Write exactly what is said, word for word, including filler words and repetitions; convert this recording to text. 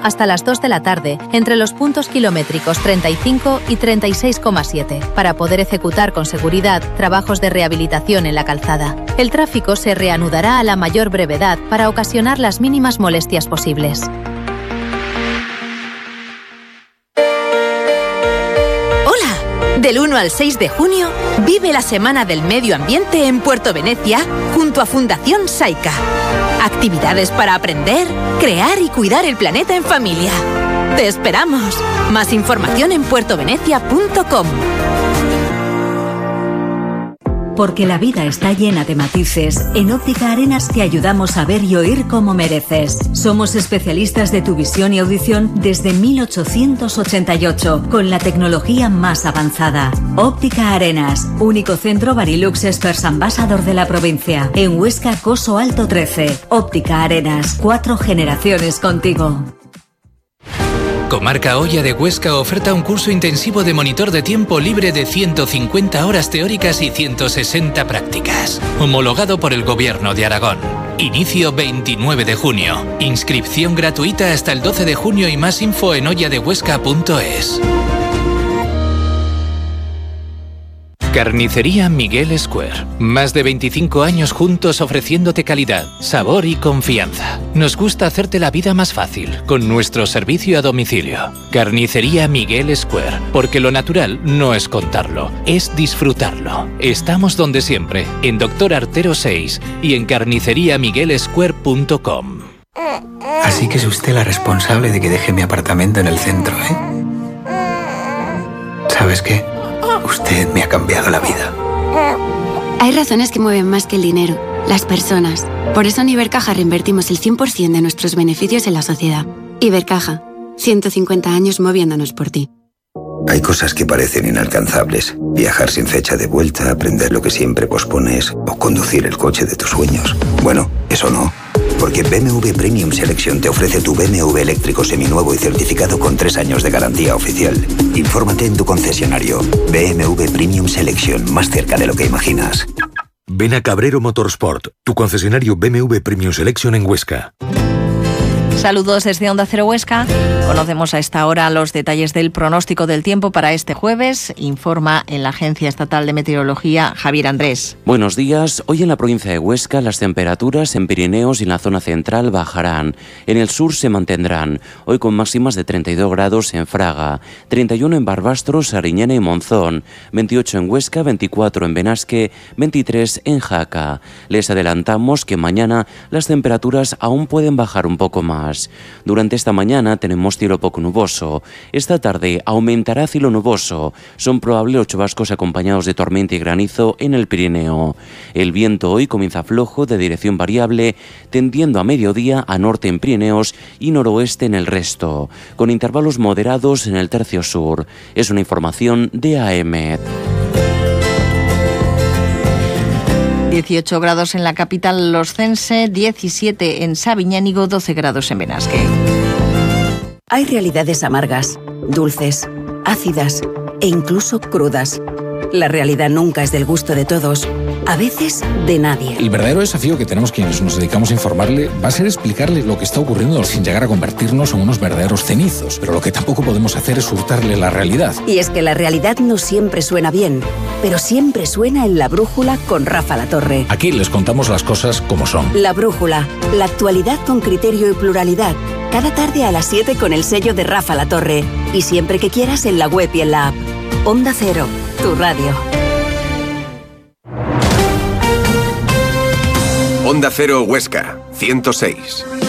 hasta las dos de la tarde, entre los puntos kilométricos treinta y cinco y treinta y seis coma siete, para poder ejecutar con seguridad trabajos de rehabilitación en la calzada. El tráfico se reanudará a la mayor brevedad para ocasionar las mínimas molestias posibles. Del uno al seis de junio, vive la Semana del Medio Ambiente en Puerto Venecia junto a Fundación Saika. Actividades para aprender, crear y cuidar el planeta en familia. ¡Te esperamos! Más información en puerto venecia punto com. Porque la vida está llena de matices, en Óptica Arenas te ayudamos a ver y oír como mereces. Somos especialistas de tu visión y audición desde mil ochocientos ochenta y ocho, con la tecnología más avanzada. Óptica Arenas, único centro Varilux Experts Ambassador de la provincia. En Huesca, Coso Alto trece. Óptica Arenas, cuatro generaciones contigo. Comarca Oya de Huesca oferta un curso intensivo de monitor de tiempo libre de ciento cincuenta horas teóricas y ciento sesenta prácticas. Homologado por el Gobierno de Aragón. Inicio veintinueve de junio. Inscripción gratuita hasta el doce de junio y más info en oyadehuesca punto es. Carnicería Miguel Square. Más de veinticinco años juntos ofreciéndote calidad, sabor y confianza. Nos gusta hacerte la vida más fácil con nuestro servicio a domicilio. Carnicería Miguel Square. Porque lo natural no es contarlo, es disfrutarlo. Estamos donde siempre, en Doctor Artero seis y en carnicería miguel square punto com. Así que es usted la responsable de que deje mi apartamento en el centro, ¿eh? ¿Sabes qué? Usted me ha cambiado la vida. Hay razones que mueven más que el dinero, las personas. Por eso en Ibercaja reinvertimos el cien por ciento de nuestros beneficios en la sociedad. Ibercaja, ciento cincuenta años moviéndonos por ti. Hay cosas que parecen inalcanzables. Viajar sin fecha de vuelta, aprender lo que siempre pospones o conducir el coche de tus sueños. Bueno, eso no. Porque B M W Premium Selection te ofrece tu B M W eléctrico seminuevo y certificado con tres años de garantía oficial. Infórmate en tu concesionario. B M W Premium Selection, más cerca de lo que imaginas. Ven a Cabrero Motorsport, tu concesionario B M W Premium Selection en Huesca. Saludos desde Onda Cero Huesca. Conocemos a esta hora los detalles del pronóstico del tiempo para este jueves. Informa en la Agencia Estatal de Meteorología Javier Andrés. Buenos días. Hoy en la provincia de Huesca las temperaturas en Pirineos y en la zona central bajarán. En el sur se mantendrán. Hoy con máximas de treinta y dos grados en Fraga, treinta y uno en Barbastro, Sariñena y Monzón, veintiocho en Huesca, veinticuatro en Benasque, veintitrés en Jaca. Les adelantamos que mañana las temperaturas aún pueden bajar un poco más. Durante esta mañana tenemos cielo poco nuboso. Esta tarde aumentará cielo nuboso. Son probables los chubascos acompañados de tormenta y granizo en el Pirineo. El viento hoy comienza flojo de dirección variable, tendiendo a mediodía a norte en Pirineos y noroeste en el resto, con intervalos moderados en el tercio sur. Es una información de A E M E T. dieciocho grados en la capital loscense, diecisiete en Sabiñánigo, doce grados en Benasque. Hay realidades amargas, dulces, ácidas e incluso crudas. La realidad nunca es del gusto de todos, a veces de nadie. El verdadero desafío que tenemos quienes nos dedicamos a informarle va a ser explicarle lo que está ocurriendo sin llegar a convertirnos en unos verdaderos cenizos. Pero lo que tampoco podemos hacer es hurtarle la realidad. Y es que la realidad no siempre suena bien, pero siempre suena en La Brújula con Rafa La Torre. Aquí les contamos las cosas como son. La Brújula, la actualidad con criterio y pluralidad. Cada tarde a las siete con el sello de Rafa La Torre. Y siempre que quieras en la web y en la app. Onda Cero, tu radio. Onda Cero Huesca, ciento seis.